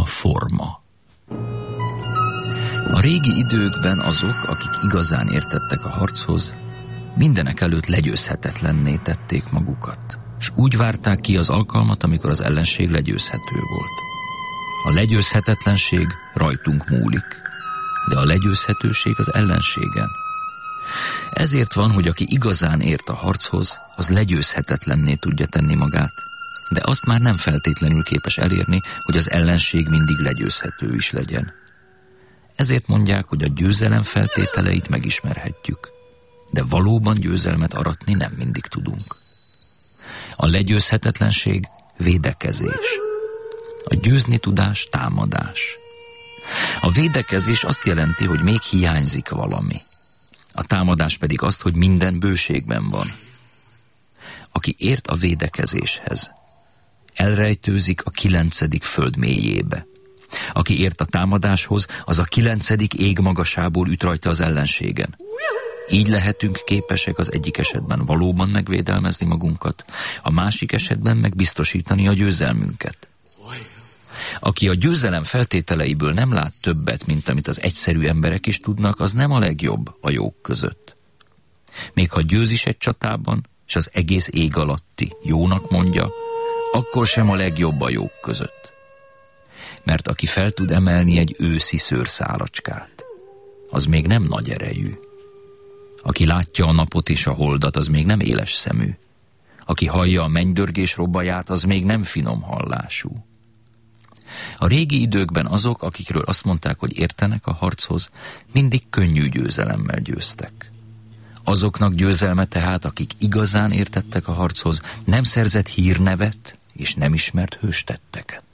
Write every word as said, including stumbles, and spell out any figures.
forma. A régi időkben azok, akik igazán értettek a harchoz, mindenek előtt legyőzhetetlenné tették magukat, s úgy várták ki az alkalmat, amikor az ellenség legyőzhető volt. A legyőzhetetlenség rajtunk múlik, de a legyőzhetőség az ellenségen. Ezért van, hogy aki igazán ért a harchoz, az legyőzhetetlenné tudja tenni magát, de azt már nem feltétlenül képes elérni, hogy az ellenség mindig legyőzhető is legyen. Ezért mondják, hogy a győzelem feltételeit megismerhetjük, de valóban győzelmet aratni nem mindig tudunk. A legyőzhetetlenség védekezés. A győzni tudás támadás. A védekezés azt jelenti, hogy még hiányzik valami. A támadás pedig azt, hogy minden bőségben van. Aki ért a védekezéshez, elrejtőzik a kilencedik föld mélyébe. Aki ért a támadáshoz, az a kilencedik ég magasából üt rajta az ellenségen. Így lehetünk képesek az egyik esetben valóban megvédelmezni magunkat, a másik esetben meg biztosítani a győzelmünket. Aki a győzelem feltételeiből nem lát többet, mint amit az egyszerű emberek is tudnak, az nem a legjobb a jók között. Még ha győz is egy csatában, és az egész ég alatti jónak mondja, akkor sem a legjobb a jók között. Mert aki fel tud emelni egy őszi szőrszálacskát, az még nem nagy erejű. Aki látja a napot és a holdat, az még nem éles szemű. Aki hallja a mennydörgés robbaját, az még nem finom hallású. A régi időkben azok, akikről azt mondták, hogy értenek a harchoz, mindig könnyű győzelemmel győztek. Azoknak győzelme tehát, akik igazán értettek a harchoz, nem szerzett hírnevet és nem ismert hőstetteket.